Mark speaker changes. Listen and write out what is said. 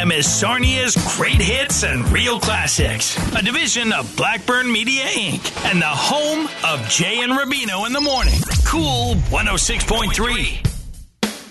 Speaker 1: is Sarnia's Great Hits and Real Classics, a division of Blackburn Media, Inc., and the home of Jay and Rubino in the morning. Cool 106.3.